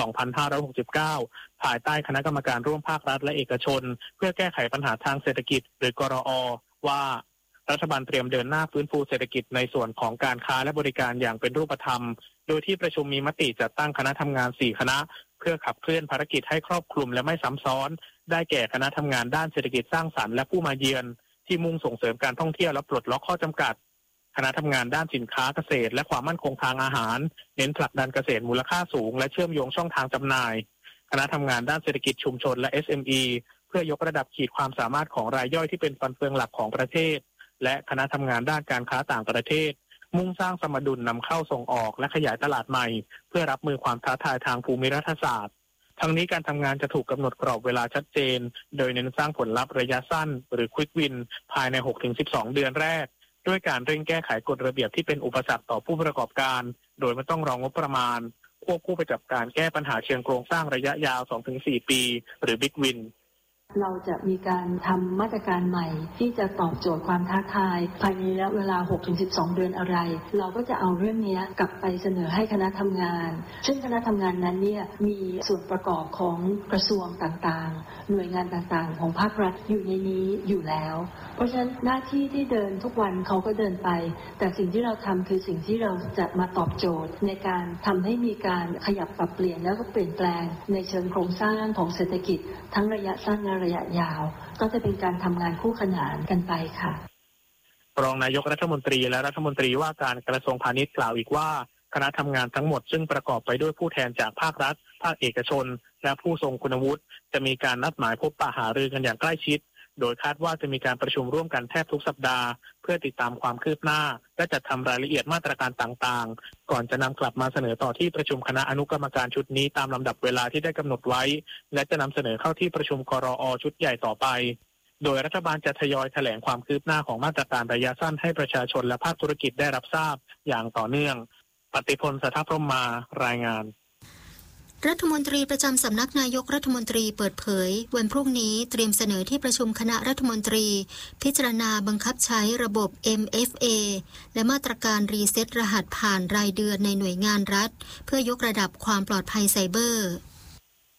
1/2569 ภายใต้คณะกรรมการร่วมภาครัฐและเอกชนเพื่อแก้ไขปัญหาทางเศรษฐกิจหรือกรอ.ว่ารัฐบาลเตรียมเดินหน้าฟื้นฟูเศรษฐกิจในส่วนของการค้าและบริการอย่างเป็นรูปธรรมโดยที่ประชุมมีมติจัดตั้งคณะทำงาน4คณะเพื่อขับเคลื่อนภารกิจให้ครอบคลุมและไม่ซ้ำซ้อนได้แก่คณะทำงานด้านเศรษฐกิจสร้างสรรค์และผู้มาเยือนที่มุ่งส่งเสริมการท่องเที่ยวและปลดล็อกข้อจำกัดคณะทำงานด้านสินค้าเกษตรและความมั่นคงทางอาหารเน้นผลักดันเกษตรมูลค่าสูงและเชื่อมโยงช่องทางจำหน่ายคณะทำงานด้านเศรษฐกิจชุมชนและ SME เพื่อยกระดับขีดความสามารถของรายย่อยที่เป็นฟันเฟืองหลักของประเทศและคณะทำงานด้านการค้าต่างประเทศมุ่งสร้างสมดุลนำเข้าส่งออกและขยายตลาดใหม่เพื่อรับมือความท้าทายทางภูมิรัฐศาสตร์ทั้งนี้การทำงานจะถูกกำหนดกรอบเวลาชัดเจนโดยเน้นสร้างผลลัพธ์ระยะสั้นหรือ Quick Win ภายใน 6-12 เดือนแรกด้วยการเร่งแก้ไขกฎระเบียบที่เป็นอุปสรรคต่อผู้ประกอบการโดยไม่ต้องรองบประมาณควบคู่ไปกับการแก้ปัญหาเชิงโครงสร้างระยะยาว 2-4 ปีหรือ Big Win เราจะมีการทำมาตรการใหม่ที่จะตอบโจทย์ความท้าทายภายในระยะเวลา 6-12 เดือนอะไรเราก็จะเอาเรื่องนี้กลับไปเสนอให้คณะทำงานซึ่งคณะทำงานนั้นเนี่ยมีส่วนประกอบของกระทรวงต่างๆหน่วยงานต่างๆของภาครัฐอยู่ในนี้อยู่แล้วเพราะฉะนั้นหน้าที่ที่เดินทุกวันเขาก็เดินไปแต่สิ่งที่เราทำคือสิ่งที่เราจะมาตอบโจทย์ในการทำให้มีการขยับปรับเปลี่ยนแล้วก็เปลี่ยนแปลงในเชิงโครงสร้างของเศรษฐกิจทั้งระยะสั้นและระยะยาวก็จะเป็นการทำงานคู่ขนานกันไปค่ะรองนายกรัฐมนตรีและรัฐมนตรีว่าการกระทรวงพาณิชย์กล่าวอีกว่าคณะทำงานทั้งหมดซึ่งประกอบไปด้วยผู้แทนจากภาครัฐภาคเอกชนและผู้ทรงคุณวุฒิจะมีการนัดหมายพบปะหารือกันอย่างใกล้ชิดโดยคาดว่าจะมีการประชุมร่วมกันแทบทุกสัปดาห์เพื่อติดตามความคืบหน้าและจัดทำรายละเอียดมาตรการต่างๆก่อนจะนำกลับมาเสนอต่อที่ประชุมคณะอนุกรรมการชุดนี้ตามลำดับเวลาที่ได้กำหนดไว้และจะนำเสนอเข้าที่ประชุมกรอ.ชุดใหญ่ต่อไปโดยรัฐบาลจะทยอยแถลงความคืบหน้าของมาตรการระยะสั้นให้ประชาชนและภาคธุรกิจได้รับทราบอย่างต่อเนื่องปฏิพล สัทธพรหมารายงานรัฐมนตรีประจำสำนักนายกรัฐมนตรีเปิดเผยวันพรุ่งนี้เตรียมเสนอที่ประชุมคณะรัฐมนตรีพิจารณาบังคับใช้ระบบ MFA และมาตรการรีเซ็ตรหัสผ่านรายเดือนในหน่วยงานรัฐเพื่อยกระดับความปลอดภัยไซเบอร์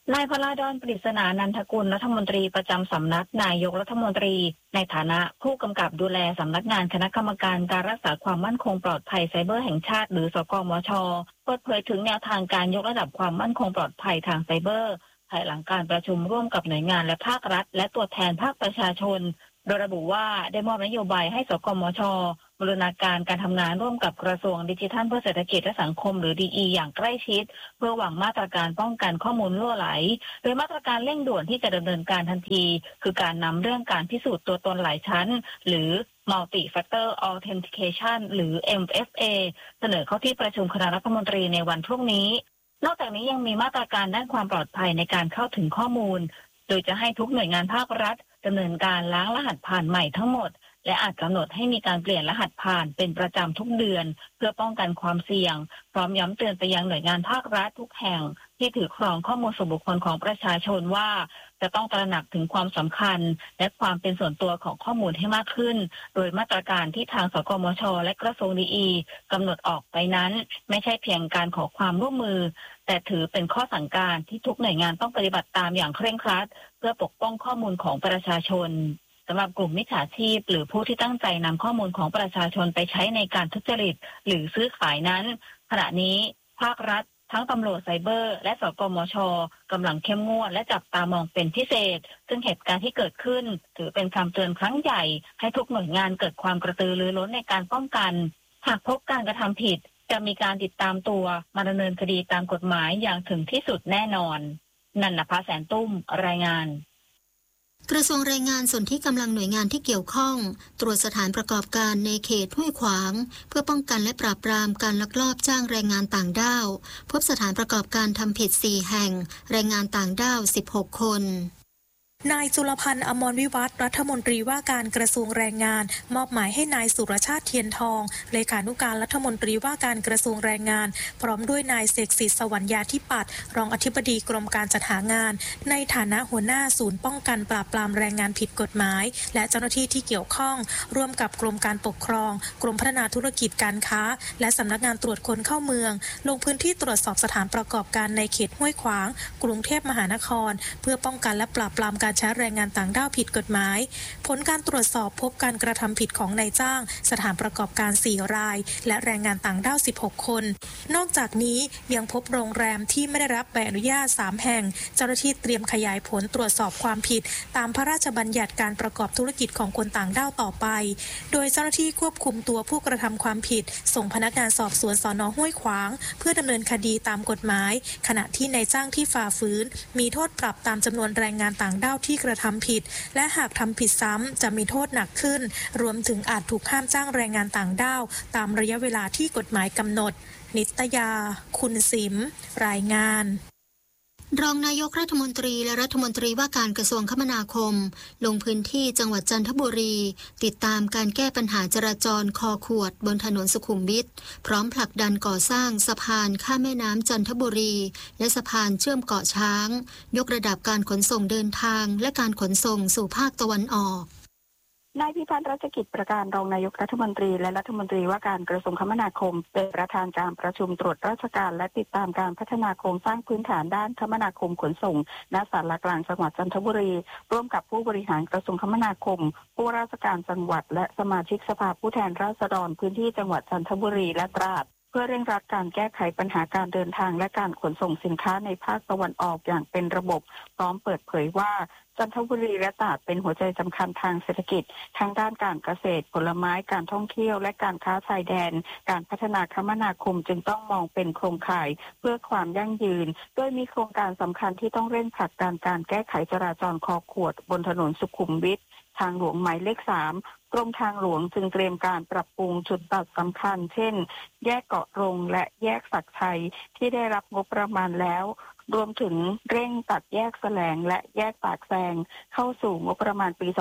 นายพลาดอนปริศนานันทกุลรัฐมนตรีประจำสำนักนายกรัฐมนตรีในฐานะผู้กำกับดูแลสำนักงานคณะกรรมการการรักษาความมั่นคงปลอดภัยไซเบอร์แห่งชาติหรือสกมช.เปิดเผยถึงแนวทางการยกระดับความมั่นคงปลอดภัยทางไซเบอร์ภายหลังการประชุมร่วมกับหน่วยงานและภาครัฐและตัวแทนภาคประชาชนโดยระบุว่าได้มอบนโยบายให้สกมช.บูรณาการการทำงานร่วมกับกระทรวงดิจิทัลเพื่อเศรษฐกิจและสังคมหรือ DE อย่างใกล้ชิดเพื่อวางมาตรการป้องกันข้อมูลรั่วไหลโดยมาตรการเร่งด่วนที่จะดำเนินการทันทีคือการนำเรื่องการพิสูจน์ตัวตนหลายชั้นหรือ Multi Factor Authentication หรือ MFA เสนอเข้าที่ประชุมคณะรัฐมนตรีในวันพรุ่งนี้นอกจากนี้ยังมีมาตรการด้านความปลอดภัยในการเข้าถึงข้อมูลโดยจะให้ทุกหน่วยงานภาครัฐดำเนินการล้างรหัสผ่านใหม่ทั้งหมดและอาจกำหนดให้มีการเปลี่ยนรหัสผ่านเป็นประจำทุกเดือนเพื่อป้องกันความเสี่ยงพร้อมย้ำเตือนไปยังหน่วยงานภาครัฐทุกแห่งที่ถือครองข้อมูลส่วนบุคคลของประชาชนว่าจะต้องตระหนักถึงความสำคัญและความเป็นส่วนตัวของข้อมูลให้มากขึ้นโดยมาตรการที่ทางสกมช.และกระทรวงดีกำหนดออกไปนั้นไม่ใช่เพียงการขอความร่วมมือแต่ถือเป็นข้อสั่งการที่ทุกหน่วยงานต้องปฏิบัติตามอย่างเคร่งครัดเพื่อปกป้องข้อมูลของประชาชนสำหรับกลุ่มมิจฉาชีพหรือผู้ที่ตั้งใจนำข้อมูลของประชาชนไปใช้ในการทุจริตหรือซื้อขายนั้นขณะนี้ภาครัฐทั้งตำรวจไซเบอร์และสกมช.กำลังเข้มงวดและจับตามองเป็นพิเศษซึ่งเหตุการณ์ที่เกิดขึ้นถือเป็นคำเตือนครั้งใหญ่ให้ทุกหน่วยงานเกิดความกระตือรือร้นในการป้องกันหากพบการกระทำผิดจะมีการติดตามตัวมาดำเนินคดีตามกฎหมายอย่างถึงที่สุดแน่นอนนันนภาแสนตุ้มรายงานกระทรวงแรงงานส่วนที่กำลังหน่วยงานที่เกี่ยวข้องตรวจสถานประกอบการในเขตห้วยขวางเพื่อป้องกันและปราบปรามการลักลอบจ้างแรงงานต่างด้าวพบสถานประกอบการทำผิด4แห่งแรงงานต่างด้าว16คนนายจุลพันธ์อมรวิวัฒน์รัฐมนตรีว่าการกระทรวงแรงงานมอบหมายให้นายสุรชาติเทียนทองเลขานุการรัฐมนตรีว่าการกระทรวงแรงงานพร้อมด้วยนายเสกสิทธิ์สวรรยาธิปัตย์รองอธิบดีกรมการจัดหางานในฐานะหัวหน้าศูนย์ป้องกันปราบปรามแรงงานผิดกฎหมายและเจ้าหน้าที่ที่เกี่ยวข้องร่วมกับกรมการปกครองกรมพัฒนาธุรกิจการค้าและสำนักงานตรวจคนเข้าเมืองลงพื้นที่ตรวจสอบสถานประกอบการในเขตห้วยขวางกรุงเทพมหานครเพื่อป้องกันและปราบปรามการใช้แรงงานต่างด้าวผิดกฎหมายผลการตรวจสอบพบการกระทำผิดของนายจ้างสถานประกอบการ4รายและแรงงานต่างด้าว16คนนอกจากนี้ยังพบโรงแรมที่ไม่ได้รับใบอนุญาต3แห่งเจ้าหน้าที่เตรียมขยายผลตรวจสอบความผิดตามพระราชบัญญัติการประกอบธุรกิจของคนต่างด้าวต่อไปโดยเจ้าหน้าที่ควบคุมตัวผู้กระทำความผิดส่งพนักงานสอบสวนสน.ห้วยขวางเพื่อดำเนินคดีตามกฎหมายขณะที่นายจ้างที่ฝ่าฝืนมีโทษปรับตามจำนวนแรงงานต่างด้าวที่กระทำผิดและหากทำผิดซ้ำจะมีโทษหนักขึ้นรวมถึงอาจถูกห้ามจ้างแรงงานต่างด้าวตามระยะเวลาที่กฎหมายกำหนดนิตยาคุณสิมรายงานรองนายกรัฐมนตรีและรัฐมนตรีว่าการกระทรวงคมนาคมลงพื้นที่จังหวัดจันทบุรีติดตามการแก้ปัญหาจราจรคอขวดบนถนนสุขุมวิทพร้อมผลักดันก่อสร้างสะพานข้ามแม่น้ำจันทบุรีและสะพานเชื่อมเกาะช้างยกระดับการขนส่งเดินทางและการขนส่งสู่ภาคตะวันออกนายพิพัฒน์รัชกิจประการรองนายกรัฐมนตรีและรัฐมนตรีว่าการกระทรวงคมนาคมเป็นประธานการประชุมตรวจราชการและติดตามการพัฒนาโครงสร้างพื้นฐานด้านคมนาคมขนส่งณศาลากลางจังหวัดจันทบุรีร่วมกับผู้บริหารกระทรวงคมนาคมผู้ราชการจังหวัดและสมาชิกสภาผู้แทนราษฎรพื้นที่จังหวัดจันทบุรีและตราดเพื่อเร่งรัดการแก้ไขปัญหาการเดินทางและการขนส่งสินค้าในภาคตะวันออกอย่างเป็นระบบพร้อมเปิดเผยว่าจันทบุรีและตราดเป็นหัวใจสำคัญทางเศรษฐกิจทั้งด้านการเกษตรผลไม้การท่องเที่ยวและการค้าชายแดนการพัฒนาคมนาคมจึงต้องมองเป็นโครงข่ายเพื่อความยั่งยืนโดยมีโครงการสำคัญที่ต้องเร่งผลักดันการแก้ไขจราจรคอขวดบนถนนสุขุมวิททางหลวงหมายเลข3กรมทางหลวงจึงเตรียมการปรับปรุงจุดตัดสำคัญเช่นแยกเกาะรงและแยกศักชัยที่ได้รับงบประมาณแล้วรวมถึงเร่งตัดแยกแสลงและแยกปากแซงเข้าสู่งบประมาณปี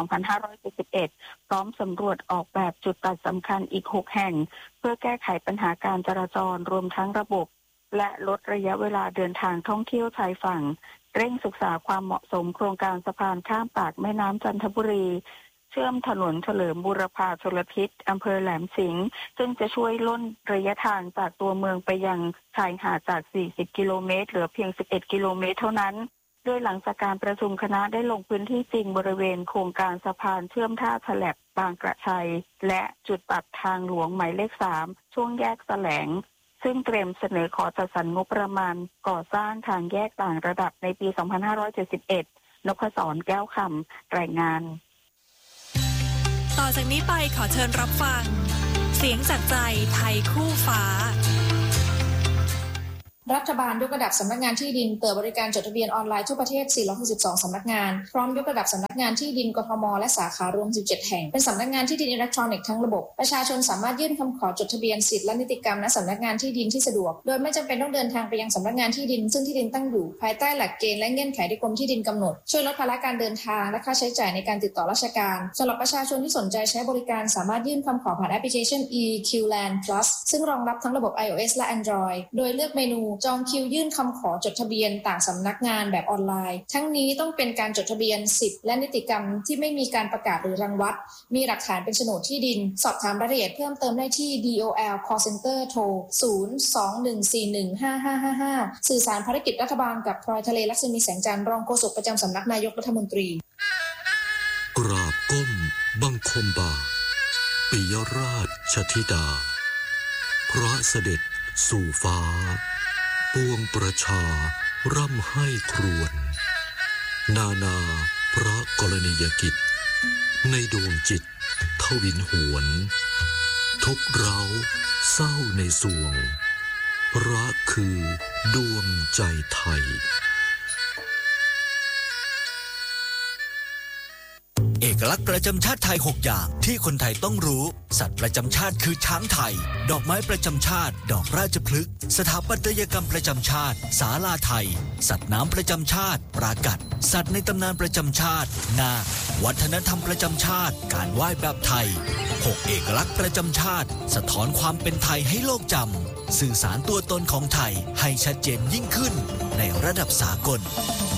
2571 พร้อมสำรวจออกแบบจุดตัดสำคัญอีก6แห่งเพื่อแก้ไขปัญหาการจราจรรวมทั้งระบบและลดระยะเวลาเดินทางท่องเที่ยวชายฝั่งเร่งศึกษาความเหมาะสมโครงการสะพานข้ามปากแม่น้ำจันทบุรีเชื่อมถนนเฉลิมบูรพาชลทิศอำเภอแหลมสิงห์ซึ่งจะช่วยลดระยะทางจากตัวเมืองไปยังชายหาดจาก40กิโลเมตรเหลือเพียง11กิโลเมตรเท่านั้นโดยหลังจากการประชุมคณะได้ลงพื้นที่จริงบริเวณโครงการสะพานเชื่อมท่าฉลับบางกระชัยและจุดตัดทางหลวงหมายเลข 3 ช่วงแยกแสลงซึ่งเตรียมเสนอขอจัดสรรงบประมาณก่อสร้างทางแยกต่างระดับในปี 2571 นพศรแก้วคำรายงานต่อจากนี้ไปขอเชิญรับฟังเสียงจากใจไทยคู่ฟ้ารัฐบาลยกระดับสำนักงานที่ดินเปิดบริการจดทะเบียนออนไลน์ทั่วประเทศ462สำนักงานพร้อมยกระดับสำนักงานที่ดินกทมและสาขารวม17แห่งเป็นสำนักงานที่ดินอิเล็กทรอนิกส์ทั้งระบบประชาชนสามารถยื่นคำขอจดทะเบียนสิทธิและนิติกรรมณสำนักงานที่ดินที่สะดวกโดยไม่จำเป็นต้องเดินทางไปยังสำนักงานที่ดินซึ่งที่ดินตั้งอยู่ภายใต้หลักเกณฑ์และเงื่อนไขที่กรมที่ดินกำหนดช่วยลดภาระการเดินทางและค่าใช้จ่ายในการติดต่อราชการสำหรับประชาชนที่สนใจใช้บริการสามารถยื่นคำขอผ่านแอปพลิเคชัน eQland Plus ซึ่งรองรับทั้งระบบ iOS และ Android โดยเลือกเมนูจองคิวยื่นคำขอจดทะเบียนต่างสำนักงานแบบออนไลน์ทั้งนี้ต้องเป็นการจดทะเบียนสิทธิและนิติกรรมที่ไม่มีการประกาศหรือรังวัดมีหลักฐานเป็นโฉนดที่ดินสอบถามรายละเอียดเพิ่มเติมได้ที่ DOL Call Center โทร 021415555 สื่อสารภารกิจรัฐบาลกับพลอยทะเลลักษมีแสงจันทร์รองโฆษกประจำสำนักนายกรัฐมนตรีกราบก้มบังคมบาทปิยราชธิดาพระเสด็จสู่ฟ้าปวงประชาร่ำให้ครวญนาพระกรณียกิจในดวงจิตทวินหวนทุกเร้าเศร้าในสวงพระคือดวงใจไทยเอกลักษณ์ประจำชาติไทย6อย่างที่คนไทยต้องรู้สัตว์ประจำชาติคือช้างไทยดอกไม้ประจำชาติดอกราชพฤกษ์สถาปัตยกรรมประจำชาติศาลาไทยสัตว์น้ำประจำชาติปรากัดสัตว์ในตำนานประจำชาตินาควัฒนธรรมประจำชาติการไหว้แบบไทย6เอกลักษณ์ประจำชาติสะท้อนความเป็นไทยให้โลกจำสื่อสารตัวตนของไทยให้ชัดเจนยิ่งขึ้นในระดับสากล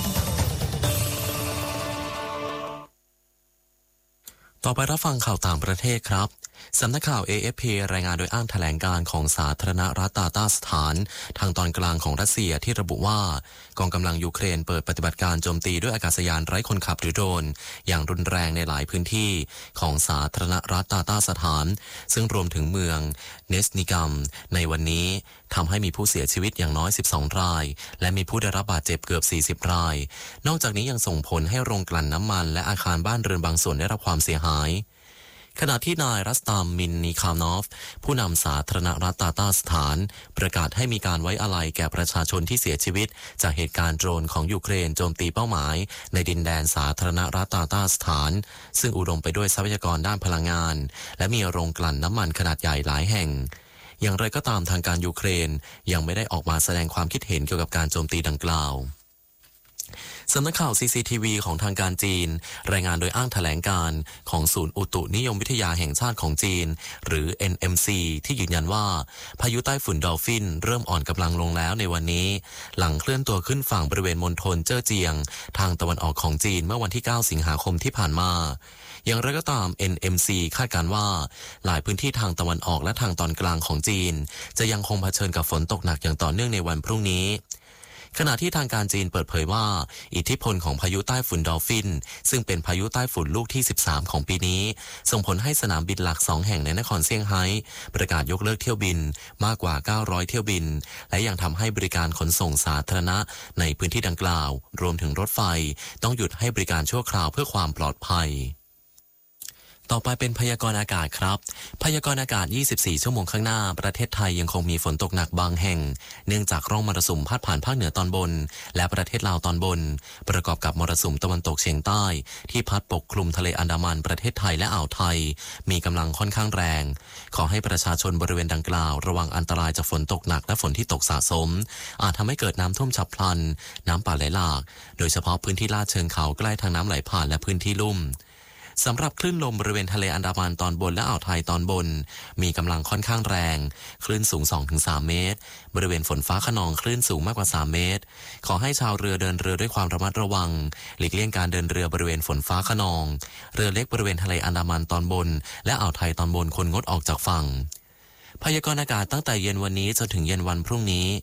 ต่อไปรับฟังข่าวต่างประเทศครับสำนักข่าว AFP รายงานโดยอ้างแถลงการของสาธารณรัฐตาตาสถานทางตอนกลางของรัสเซียที่ระบุว่ากองกำลังยูเครนเปิดปฏิบัติการโจมตีด้วยอากาศยานไร้คนขับหรือโดรนอย่างรุนแรงในหลายพื้นที่ของสาธารณรัฐตาตาสถานซึ่งรวมถึงเมืองเนสนิกัมในวันนี้ทำให้มีผู้เสียชีวิตอย่างน้อย12รายและมีผู้ได้รับบาดเจ็บเกือบ40รายนอกจากนี้ยังส่งผลให้โรงกลั่นน้ำมันและอาคารบ้านเรือนบางส่วนได้รับความเสียหายขณะที่นายรัสตามมินนิคานอฟผู้นำสาธารณรัฐตาตาสถานประกาศให้มีการไว้อาลัยแก่ประชาชนที่เสียชีวิตจากเหตุการณ์โดรนของยูเครนโจมตีเป้าหมายในดินแดนสาธารณรัฐตาตาสถานซึ่งอุดมไปด้วยทรัพยากรด้านพลังงานและมีโรงกลั่นน้ำมันขนาดใหญ่หลายแห่งอย่างไรก็ตามทางการยูเครนยังไม่ได้ออกมาแสดงความคิดเห็นเกี่ยวกับการโจมตีดังกล่าวสำนักข่าว CCTV ของทางการจีนรายงานโดยอ้างแถลงการของศูนย์อุตุนิยมวิทยาแห่งชาติของจีนหรือ NMC ที่ยืนยันว่าพายุใต้ฝุ่นดอลฟินเริ่มอ่อนกำลังลงแล้วในวันนี้หลังเคลื่อนตัวขึ้นฝั่งบริเวณมณฑลเจ้อเจียงทางตะวันออกของจีนเมื่อวันที่9สิงหาคมที่ผ่านมาอย่างไรก็ตาม NMC คาดการณ์ว่าหลายพื้นที่ทางตะวันออกและทางตอนกลางของจีนจะยังคงเผชิญกับฝนตกหนักอย่างต่อเนื่องในวันพรุ่งนี้ขณะที่ทางการจีนเปิดเผยว่าอิทธิพลของพายุใต้ฝุ่นดอลฟินซึ่งเป็นพายุใต้ฝุ่นลูกที่13ของปีนี้ส่งผลให้สนามบินหลัก2แห่งในนครเซี่ยงไฮ้ประกาศยกเลิกเที่ยวบินมากกว่า900เที่ยวบินและยังทำให้บริการขนส่งสาธารณะในพื้นที่ดังกล่าวรวมถึงรถไฟต้องหยุดให้บริการชั่วคราวเพื่อความปลอดภัยต่อไปเป็นพยากรณ์อากาศครับพยากรณ์อากาศ24ชั่วโมงข้างหน้าประเทศไทยยังคงมีฝนตกหนักบางแห่งเนื่องจากร่องมรสุมพาดผ่านภาคเหนือตอนบนและประเทศลาวตอนบนประกอบกับมรสุมตะวันตกเฉียงใต้ที่พัดปกคลุมทะเลอันดามันประเทศไทยและอ่าวไทยมีกำลังค่อนข้างแรงขอให้ประชาชนบริเวณดังกล่าวระวังอันตรายจากฝนตกหนักและฝนที่ตกสะสมอาจทำให้เกิดน้ำท่วมฉับพลันน้ำป่าไหลหลากโดยเฉพาะพื้นที่ลาดเชิงเขาใกล้ทางน้ำไหลผ่านและพื้นที่ลุ่มสำหรับคลื่นลมบริเวณทะเลอันดามันตอนบนและอ่าวไทยตอนบนมีกำลังค่อนข้างแรงคลื่นสูง 2-3 เมตรบริเวณฝนฟ้าคะนองคลื่นสูงมากกว่า3เมตรขอให้ชาวเรือเดินเรือด้วยความระมัดระวังหลีกเลี่ยงการเดินเรือบริเวณฝนฟ้าคะนองเรือเล็กบริเวณทะเลอันดามันตอนบนและอ่าวไทยตอนบนควรงดออกจากฝั่งพยากรณ์อากาศตั้งแต่เย็นวันนี้จนถึงเย็นวันพรุ่งนี้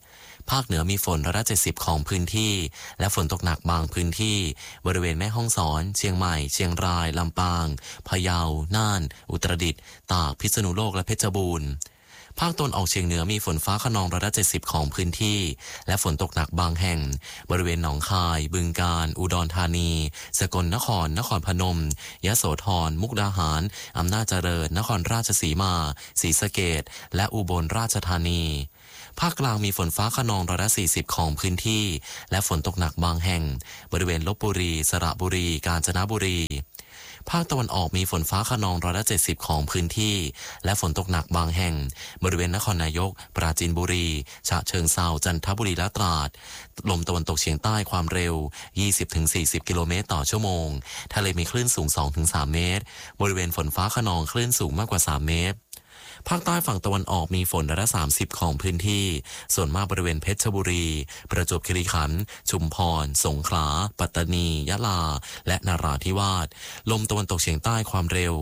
ภาคเหนือมีฝน170ของพื้นที่และฝนตกหนักบางพื้นที่บริเวณแม่ฮ่องสอนเชียงใหม่เชียงรายลำปางพะเยาน่านอุตรดิตถ์ตากพิษณุโลกและเพชรบูรณ์ภาคตะวันออกเฉียงเหนือมีฝนฟ้าคะนอง170ของพื้นที่และฝนตกหนักบางแห่งบริเวณหนองคายบึงกาฬอุดรธานีสกลนครนครพนมยโสธรมุกดาหารอำนาจเจริญนครราชสีมาศรีสะเกษและอุบลราชธานีภาคกลางมีฝนฟ้าคะนอง140ของพื้นที่และฝนตกหนักบางแห่งบริเวณลพบุรีสระบุรีกาญจนบุรีภาคตะวันออกมีฝนฟ้าคะนอง170ของพื้นที่และฝนตกหนักบางแห่งบริเวณนครนายกปราจีนบุรีฉะเชิงเทราจันทบุรีและตราดลมตะวันตกเฉียงใต้ความเร็ว 20-40 กิโลเมตรต่อชั่วโมงทะเลมีคลื่นสูง 2-3 เมตรบริเวณฝนฟ้าคะนองคลื่นสูงมากกว่า3 เมตรภาคใต้ฝั่งตะวันออกมีฝน130ของพื้นที่ส่วนมากบริเวณเพชรบุรีประจวบคีรีขันธ์ชุมพรสงขลาปัตตานียะลาและนราธิวาสลมตะวันตกเฉียงใต้ความเร็ว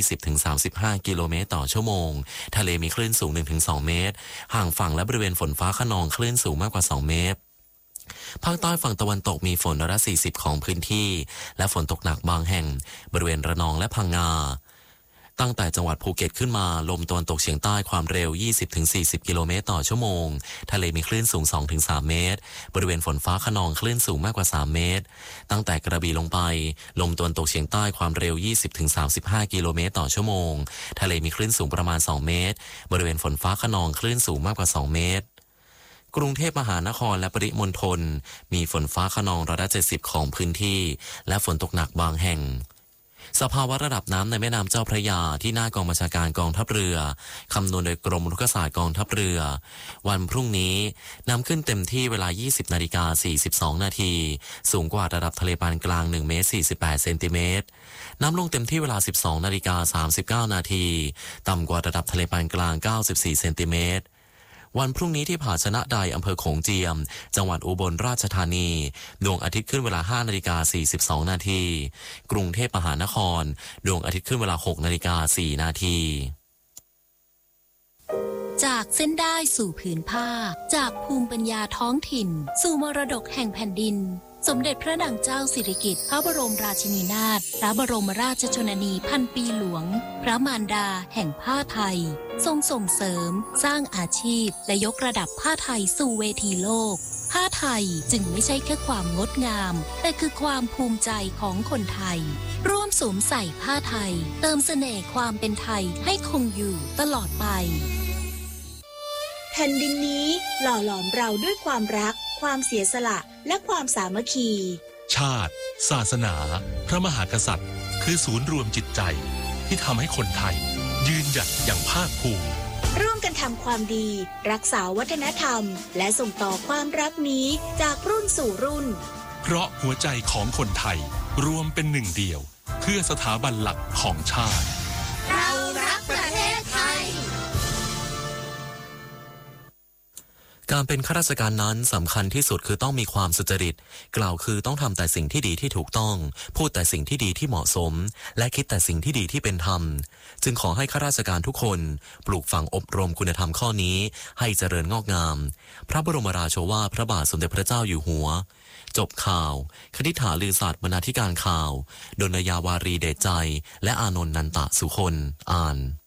20-35 กิโลเมตรต่อชั่วโมงทะเลมีคลื่นสูง 1-2 เมตรห่างฝั่งและบริเวณฝนฟ้าคะนองคลื่นสูงมากกว่า2 เมตรภาคใต้ฝั่งตะวันตกมีฝน140ของพื้นที่และฝนตกหนักบางแห่งบริเวณระนองและพังงาตั้งแต่จังหวัดภูเก็ตขึ้นมาลมตะวันตกเฉียงใต้ความเร็ว 20-40 กิโลเมตรต่อชั่วโมงทะเลมีคลื่นสูง 2-3 เมตรบริเวณฝนฟ้าคะนองคลื่นสูงมากกว่า3 เมตรตั้งแต่กระบี่ลงไปลมตะวันตกเฉียงใต้ความเร็ว 20-35 กิโลเมตรต่อชั่วโมงทะเลมีคลื่นสูงประมาณ2 เมตรบริเวณฝนฟ้าคะนองคลื่นสูงมากกว่า2 เมตรกรุงเทพมหานครและปริมณฑลมีฝนฟ้าคะนอง170ของพื้นที่และฝนตกหนักบางแห่งสภาวะระดับน้ำในแม่น้ำเจ้าพระยาที่หน้ากองบัญชาการกองทัพเรือคำนวณโดยกรมรุกขศาสตร์กองทัพเรือวันพรุ่งนี้น้ำขึ้นเต็มที่เวลา 20:42 นาทีสูงกว่าระดับทะเลปานกลาง1 เมตร 48 เซนติเมตรน้ำลงเต็มที่เวลา 12:39 นาทีต่ำกว่าระดับทะเลปานกลาง94 เซนติเมตรวันพรุ่งนี้ที่ผาชนะใดอำเภอโขงเจียมจังหวัดอุบลราชธานีดวงอาทิตย์ขึ้นเวลา 5:42 นาทีกรุงเทพมหานครดวงอาทิตย์ขึ้นเวลา 6:04 นาทีจากเส้นได้สู่ผืนผ้าจากภูมิปัญญาท้องถิ่นสู่มรดกแห่งแผ่นดินสมเด็จพระนางเจ้าสิริกิติ์พระบรมราชินีนาถพระบรมราชชนนีพันปีหลวงพระมารดาแห่งผ้าไทยทรงส่งเสริมสร้างอาชีพและยกระดับผ้าไทยสู่เวทีโลกผ้าไทยจึงไม่ใช่แค่ความงดงามแต่คือความภูมิใจของคนไทยร่วมสวมใส่ผ้าไทยเติมเสน่ห์ความเป็นไทยให้คงอยู่ตลอดไปแผ่นดินนี้หล่อหลอมเราด้วยความรักความเสียสละและความสามัคคีชาติศาสนาพระมหากษัตริย์คือศูนย์รวมจิตใจที่ทำให้คนไทยยืนหยัดอย่างภาคภูมิร่วมกันทำความดีรักษาวัฒนธรรมและส่งต่อความรักนี้จากรุ่นสู่รุ่นเพราะหัวใจของคนไทยรวมเป็นหนึ่งเดียวเพื่อสถาบันหลักของชาติเรารักประเทศไทยการเป็นข้าราชการนั้นสำคัญที่สุดคือต้องมีความสุจริตกล่าวคือต้องทำแต่สิ่งที่ดีที่ถูกต้องพูดแต่สิ่งที่ดีที่เหมาะสมและคิดแต่สิ่งที่ดีที่เป็นธรรมจึงขอให้ข้าราชการทุกคนปลูกฝังอบรมคุณธรรมข้อนี้ให้เจริญงอกงามพระบรมราโชวาทพระบาทสมเด็จพระเจ้าอยู่หัวจบข่าวคณิษฐาลือศาสตร์บรรณาธิการข่าวดลยาวารีเดชใจและอานนท์นันตะสุคนอ่าน